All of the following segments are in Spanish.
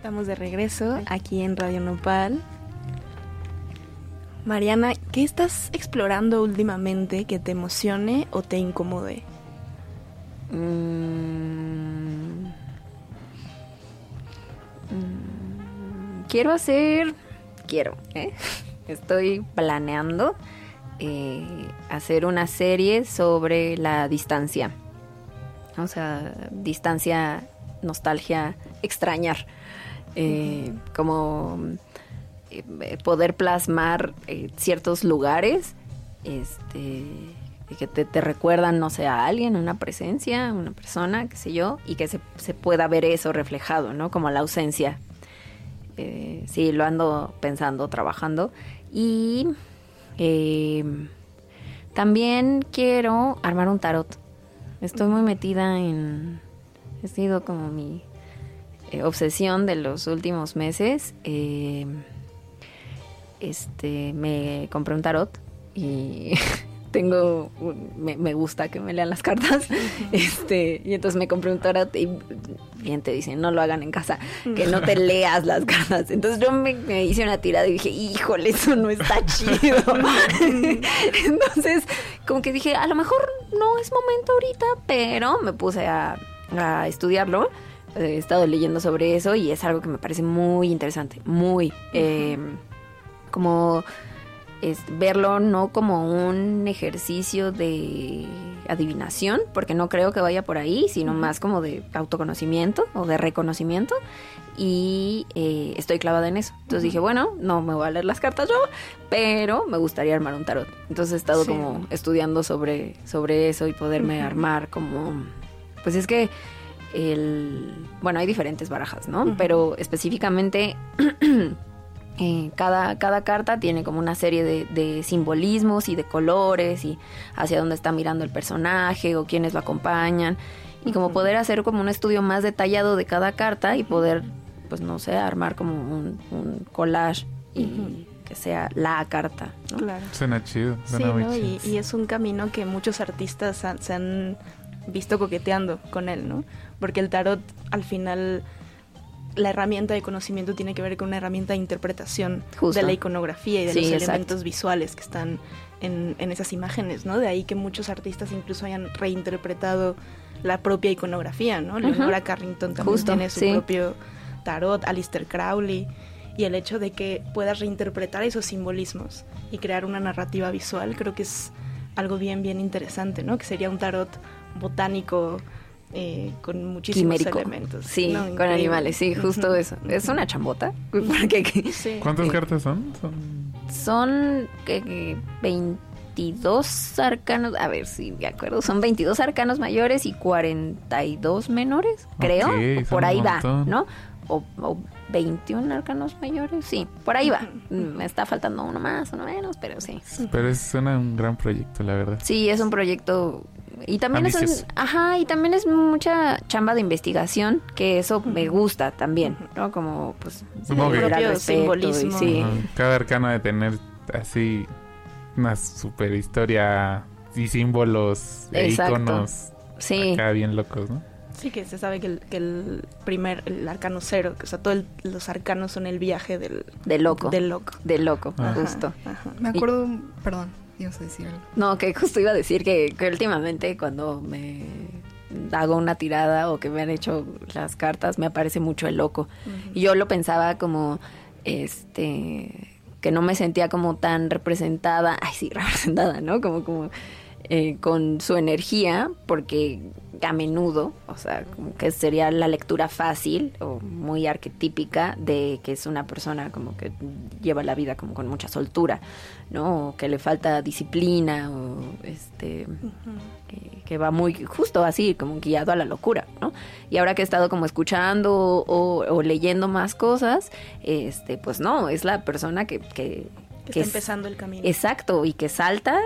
Estamos de regreso aquí en Radio Nopal. Mariana, ¿qué estás explorando últimamente que te emocione o te incomode? Estoy planeando hacer una serie sobre la distancia. O sea, distancia, nostalgia, extrañar. Como poder plasmar ciertos lugares que te recuerdan, no sé, a alguien, una presencia, una persona, qué sé yo, y que se pueda ver eso reflejado, ¿no? Como la ausencia. Sí, lo ando pensando, trabajando. Y también quiero armar un tarot. Estoy muy metida en... Ha sido como mi obsesión de los últimos meses. Me compré un tarot y me gusta que me lean las cartas. Y entonces me compré un tarot y bien te dicen, no lo hagan en casa, que no te leas las cartas. Entonces yo me hice una tirada y dije, híjole, eso no está chido. Entonces como que dije, a lo mejor no es momento ahorita, pero me puse a estudiarlo. He estado leyendo sobre eso y es algo que me parece muy interesante, muy como verlo no como un ejercicio de adivinación, porque no creo que vaya por ahí, sino más como de autoconocimiento o de reconocimiento, y estoy clavada en eso. Entonces dije, bueno, no me voy a leer las cartas yo, pero me gustaría armar un tarot. Entonces he estado como estudiando sobre eso y poderme armar como... Pues es que hay diferentes barajas, ¿no? Pero específicamente cada carta tiene como una serie de simbolismos y de colores y hacia dónde está mirando el personaje o quiénes lo acompañan, y como poder hacer como un estudio más detallado de cada carta y poder, pues no sé, armar como un collage y que sea la carta, ¿no? Claro. Suena chido, suena muy chido. Y es un camino que muchos artistas se han visto coqueteando con él, ¿no? Porque el tarot, al final, la herramienta de conocimiento tiene que ver con una herramienta de interpretación de la iconografía y de los elementos visuales que están en esas imágenes, ¿no? De ahí que muchos artistas incluso hayan reinterpretado la propia iconografía, ¿no? Leonora Carrington también tiene su propio tarot, Aleister Crowley, y el hecho de que puedas reinterpretar esos simbolismos y crear una narrativa visual, creo que es algo bien, bien interesante, ¿no? Que sería un tarot botánico con muchísimos elementos. Sí, ¿no? Con animales, sí, justo eso. Es una chambota. ¿Cuántas cartas son? Son 22 arcanos, a ver si me acuerdo, son 22 arcanos mayores y 42 menores, creo. Okay, por ahí va, ¿no? O 21 arcanos mayores, sí, por ahí va. Me está faltando uno más, uno menos, pero sí. Pero suena un gran proyecto, la verdad. Sí, es un proyecto y también y también es mucha chamba de investigación, que eso me gusta también, ¿no? Como pues el propio simbolismo. Cada arcano de tener así una super historia y símbolos e iconos acá bien locos, ¿no? Sí, que se sabe que el arcano cero, que, o sea, todos los arcanos son el viaje del loco. Justo. Ajá. Me acuerdo, perdón, ibas a decir algo. No, que justo iba a decir que últimamente cuando me hago una tirada o que me han hecho las cartas, me aparece mucho el loco. Y yo lo pensaba como, que no me sentía como tan representada, ¿no? Como con su energía, porque a menudo, o sea, como que sería la lectura fácil o muy arquetípica de que es una persona como que lleva la vida como con mucha soltura, ¿no? O que le falta disciplina o que va muy justo así, como guiado a la locura, ¿no? Y ahora que he estado como escuchando o leyendo más cosas, pues no, es la persona que está empezando el camino. Exacto, y que salta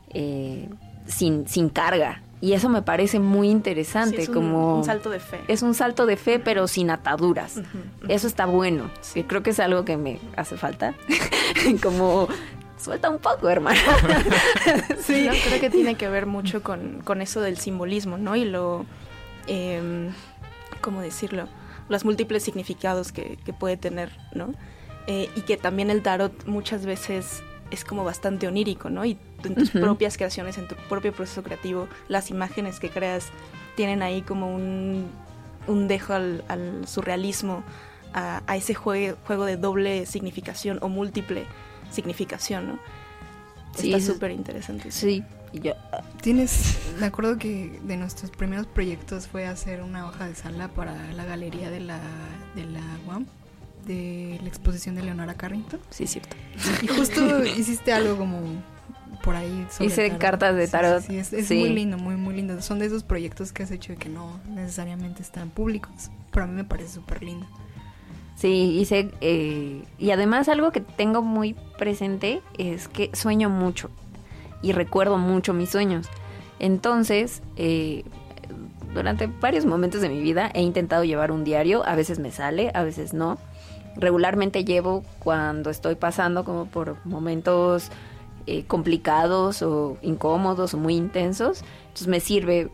sin carga. Y eso me parece muy interesante. Sí, es como un salto de fe. Es un salto de fe, pero sin ataduras. Eso está bueno. Sí. Creo que es algo que me hace falta. Como, suelta un poco, hermana. Sí, no, creo que tiene que ver mucho con eso del simbolismo, ¿no? Y lo, ¿cómo decirlo? los múltiples significados que puede tener, ¿no? Y que también el tarot muchas veces es como bastante onírico, ¿no? Y en tus propias creaciones, en tu propio proceso creativo, las imágenes que creas tienen ahí como un dejo al surrealismo, a ese juego de doble significación o múltiple significación, ¿no? Sí, está súper interesante. Sí. Y yo, me acuerdo que de nuestros primeros proyectos fue hacer una hoja de sala para la galería de la UAM, de la exposición de Leonora Carrington. Sí, es cierto. Y justo hiciste algo como por ahí sobre hice tarot. Cartas de tarot. Sí, es muy lindo, muy, muy lindo. Son de esos proyectos que has hecho que no necesariamente están públicos, pero a mí me parece súper lindo. Sí, hice... y además algo que tengo muy presente es que sueño mucho y recuerdo mucho mis sueños. Entonces, durante varios momentos de mi vida he intentado llevar un diario. A veces me sale, a veces no. Regularmente llevo cuando estoy pasando como por momentos complicados o incómodos o muy intensos. Entonces me sirve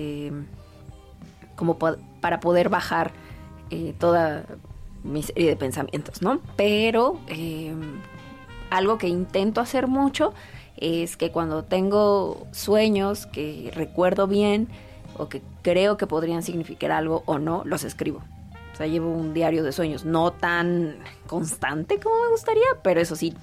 como para poder bajar toda mi serie de pensamientos, ¿no? Pero algo que intento hacer mucho es que cuando tengo sueños que recuerdo bien o que creo que podrían significar algo o no, los escribo. O sea, llevo un diario de sueños, no tan constante como me gustaría, pero eso sí,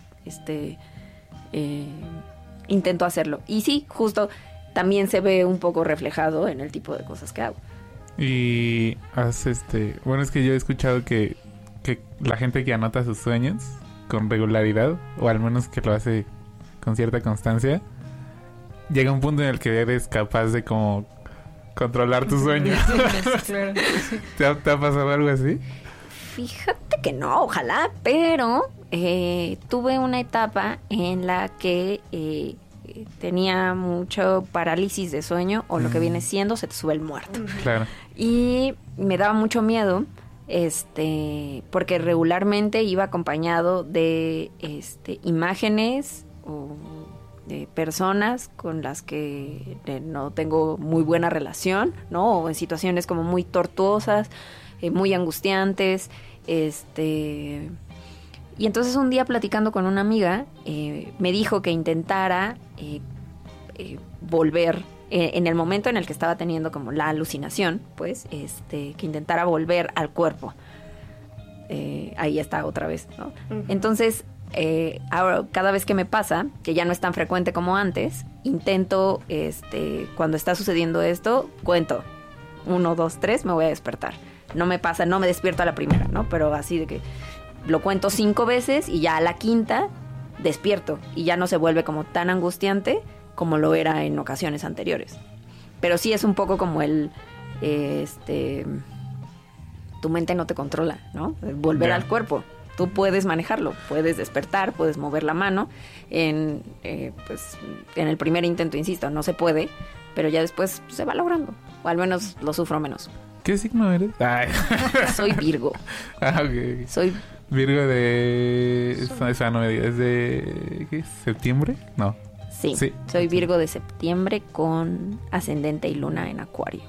intento hacerlo. Y sí, justo también se ve un poco reflejado en el tipo de cosas que hago. Y bueno, es que yo he escuchado que la gente que anota sus sueños con regularidad, o al menos que lo hace con cierta constancia, llega un punto en el que eres capaz de como controlar tus sueños. Claro. ¿Te ha pasado algo así? Fíjate que no, ojalá, pero tuve una etapa en la que tenía mucho parálisis de sueño, o lo que viene siendo se te sube el muerto. Claro. Y me daba mucho miedo, porque regularmente iba acompañado de imágenes o de personas con las que no tengo muy buena relación, ¿no? O en situaciones como muy tortuosas, muy angustiantes, y entonces un día platicando con una amiga, me dijo que intentara volver, en el momento en el que estaba teniendo como la alucinación, pues, que intentara volver al cuerpo. Ahí está otra vez, ¿no? Uh-huh. Entonces, ahora cada vez que me pasa, que ya no es tan frecuente como antes, intento, cuando está sucediendo esto, cuento 1, 2, 3, me voy a despertar. No me pasa, no me despierto a la primera, ¿no? Pero así de que lo cuento 5 veces y ya a la quinta despierto y ya no se vuelve como tan angustiante como lo era en ocasiones anteriores. Pero sí es un poco como tu mente no te controla, ¿no? Volver al cuerpo. Tú puedes manejarlo, puedes despertar, puedes mover la mano. En el primer intento, insisto, no se puede, pero ya después se va logrando. O al menos lo sufro menos. ¿Qué signo eres? Ay. Soy Virgo. Ok. Soy Virgo de... Esa no me digas. ¿Es de... ¿qué? ¿Septiembre? No. Sí, soy Virgo de septiembre con ascendente y luna en Acuario.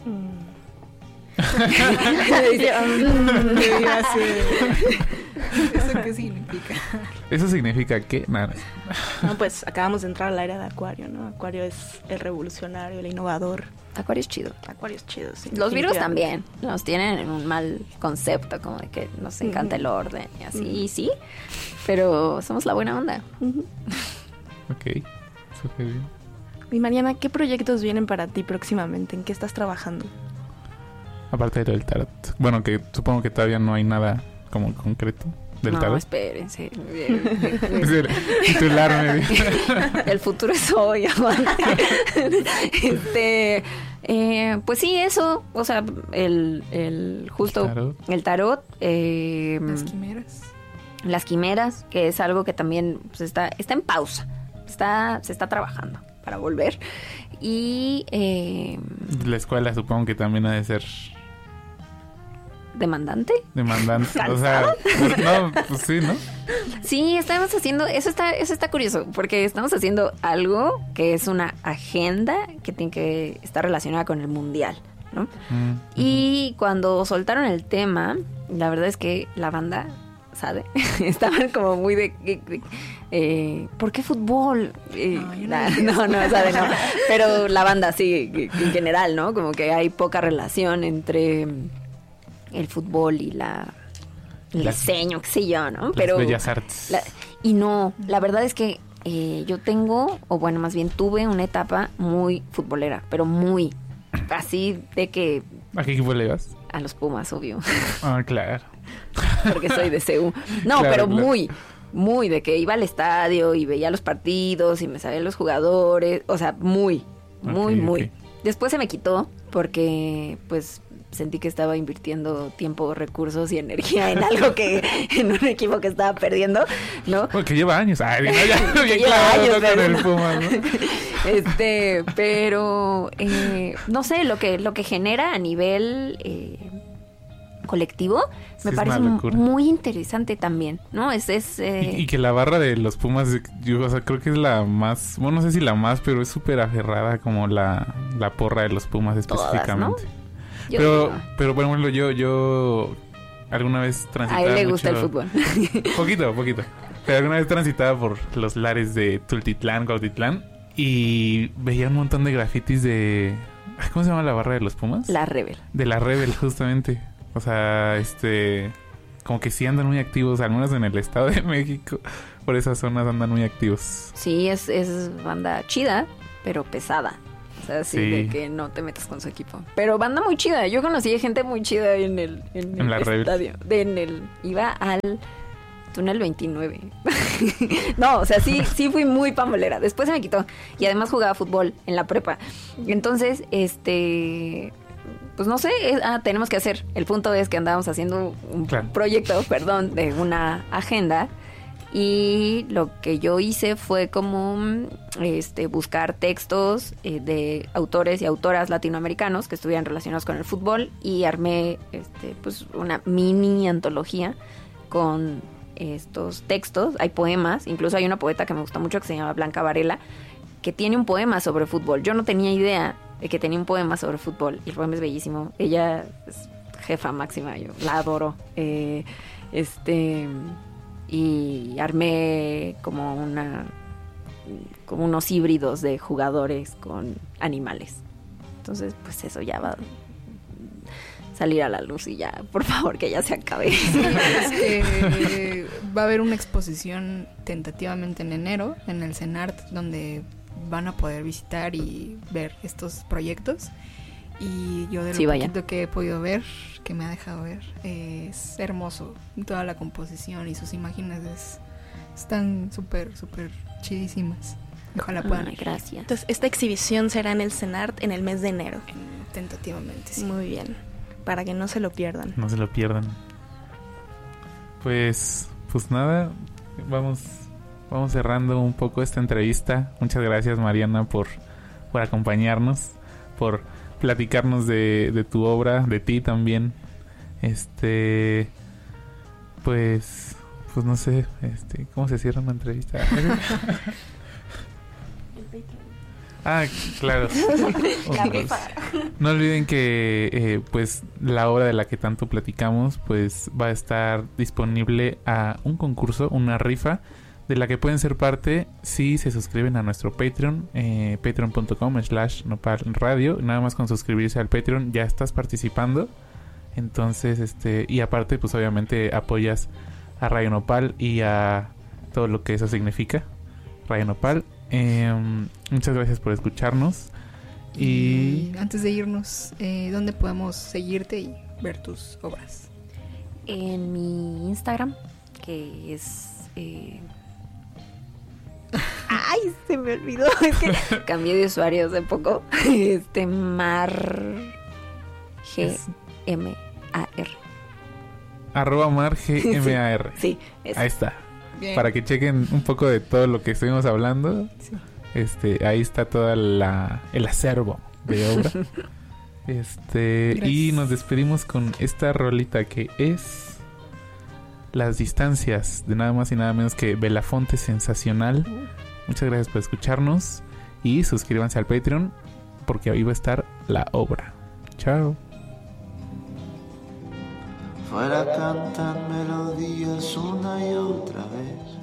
¿Eso qué significa? ¿Eso significa qué? Nada. No, pues acabamos de entrar a la era de Acuario, ¿no? Acuario es el revolucionario, el innovador. Acuario es chido. Acuario es chido, sí. Los Virgos también nos tienen en un mal concepto, como de que nos encanta el orden y así. Y sí, pero somos la buena onda. Ok, súper bien. Y Mariana, ¿qué proyectos vienen para ti próximamente? ¿En qué estás trabajando? Aparte de lo del tarot. Bueno, que supongo que todavía no hay nada como concreto del tarot. No, espérense. Es el titular, el futuro es hoy, pues sí, eso. O sea, justo el tarot. Las quimeras, que es algo que también pues, está en pausa. Se está trabajando para volver. Y la escuela supongo que también ha de ser demandante. O sea, no, pues sí, ¿no? Sí, estamos haciendo, eso está curioso, porque estamos haciendo algo que es una agenda que tiene que estar relacionada con el mundial, ¿no? Y cuando soltaron el tema, la verdad es que la banda, ¿sabe? Estaban como muy ¿por qué fútbol? No, ¿sabe? No. Pero la banda, sí, en general, ¿no? Como que hay poca relación entre el fútbol y el diseño, qué sé yo, ¿no? Pero las bellas artes. Y no, la verdad es que yo tengo, o bueno, más bien tuve una etapa muy futbolera, pero muy así de que... ¿A qué equipo le ibas? A los Pumas, obvio. Ah, claro. Porque soy de CU. No, claro, pero claro. muy de que iba al estadio y veía los partidos y me sabía los jugadores. O sea, muy. Ok. Después se me quitó porque, pues, sentí que estaba invirtiendo tiempo, recursos y energía en algo en un equipo que estaba perdiendo, ¿no? Bueno, que lleva años. Ay, no, ya, Que bien lleva claro, años, con pero el no. Puma, ¿no? Pero no sé, lo que genera a nivel colectivo Sí, me es parece una locura. muy interesante también, ¿no? Y que la barra de los Pumas, yo, o sea, creo que es la más, bueno, no sé si la más, pero es súper aferrada como la porra de los Pumas Todas, específicamente. yo Pero, digo, pero bueno, yo alguna vez a transitaba él le gusta el mucho- fútbol. Poquito. Pero alguna vez transitaba por los lares de Tultitlán, Cuautitlán, y veía un montón de grafitis de... ¿Cómo se llama la barra de los Pumas? La Rebel. De la Rebel, justamente. O sea, como que sí andan muy activos, al menos en el Estado de México. Por esas zonas andan muy activos. Sí, es banda chida, pero pesada. O sea, sí, Sí. de que no te metas con su equipo. Pero banda muy chida. Yo conocí gente muy chida en el la Rebel. estadio. Iba al túnel 29. No, o sea, sí fui muy pambolera. Después se me quitó. Y además jugaba fútbol en la prepa. Entonces, pues no sé, tenemos que hacer. El punto es que andábamos haciendo un Claro. proyecto, de una agenda. Y lo que yo hice fue como buscar textos de autores y autoras latinoamericanos que estuvieran relacionados con el fútbol y armé pues una mini antología con estos textos. Hay poemas, incluso hay una poeta que me gusta mucho que se llama Blanca Varela, que tiene un poema sobre fútbol. Yo no tenía idea de que tenía un poema sobre fútbol y el poema es bellísimo. Ella es jefa máxima, yo la adoro. Y armé como unos híbridos de jugadores con animales. Entonces, pues eso ya va a salir a la luz y ya, por favor, que ya se acabe. Es que va a haber una exposición tentativamente en enero en el CENART donde van a poder visitar y ver estos proyectos. Y yo de lo Sí, vayan. poquito que he podido ver, que me ha dejado ver, es hermoso. Toda la composición y sus imágenes están súper chidísimas. Ojalá puedan Ay, ir. gracias. Entonces, esta exhibición será en el CENART en el mes de enero. Tentativamente, sí. Muy bien. Para que no se lo pierdan. No se lo pierdan. Pues nada, vamos cerrando un poco esta entrevista. Muchas gracias, Mariana, por acompañarnos, por platicarnos de tu obra, de ti también. Pues no sé, ¿cómo se cierra una entrevista? Ah, claro. La rifa. No olviden que pues la obra de la que tanto platicamos pues va a estar disponible a un concurso, una rifa de la que pueden ser parte si se suscriben a nuestro Patreon, patreon.com/nopalradio. Nada más con suscribirse al Patreon ya estás participando. Entonces, y aparte pues obviamente apoyas a Radio Nopal y a todo lo que eso significa, Radio Nopal. Muchas gracias por escucharnos. Y antes de irnos, ¿dónde podemos seguirte y ver tus obras? En mi Instagram, que es... Ay, se me olvidó. Es que cambié de usuario hace poco. Mar GMAR. @margmar. Sí, es. Ahí está. Bien. Para que chequen un poco de todo lo que estuvimos hablando. Sí. Ahí está todo el acervo de obra. Y Gracias. nos despedimos con esta rolita que es Las Distancias, de nada más y nada menos que Belafonte Sensacional. Muchas gracias por escucharnos y suscríbanse al Patreon porque ahí va a estar la obra. Chao. Fuera cantan melodías una y otra vez.